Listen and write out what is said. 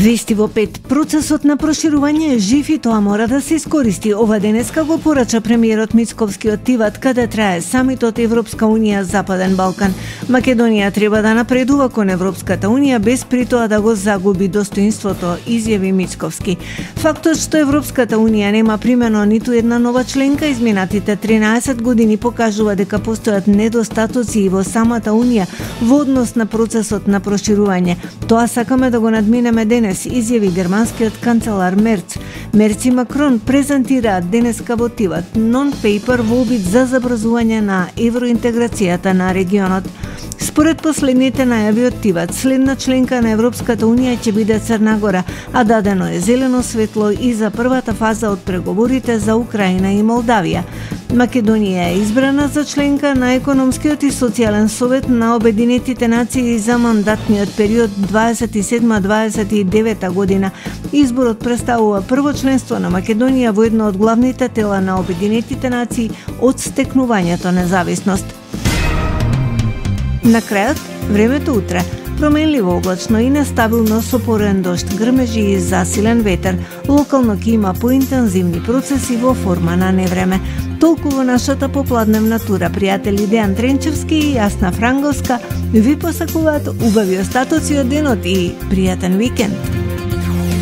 Вести во 5. Процесот на проширување е жив и тоа мора да се искористи. Ова денеска го порача премиерот Мицковски од Тиват, каде трае самитот Европска Унија Западен Балкан. Македонија треба да напредува кон Европската Унија без при тоа да го загуби достоинството, изјави Мицковски. Фактот што Европската Унија нема примено ниту една нова членка изминатите 13 години покажува дека постојат недостатоци и во самата Унија во однос на процесот на проширување. Тоа сакаме да го надминеме денес, изјави германскиот канцелар Мерц. Мерц и Макрон презентираат денеска во Тиват нон-пейпер во обид за забрзување на евроинтеграцијата на регионот. Според последните најави од Тиват, следна членка на Европската Унија ќе биде Црна Гора, а дадено е зелено светло и за првата фаза од преговорите за Украина и Молдавија. Македонија е избрана за членка на Економскиот и социјален совет на Обединетите нации за мандатниот период 27-29 година. Изборот представува прво членство на Македонија во едно од главните тела на Обединетите нации од стекнувањето независност. На крајот, времето утре. Променливо облачно и нестабилно со порен дожд, грмежи и засилен ветер. Локално ќе има поинтензивни процеси во форма на невреме. Толку во нашата попладневна тура. Пријатели Дејан Тренчевски и Јасна Франговска ви посакуваат убави остатоци од денот и пријатен викенд.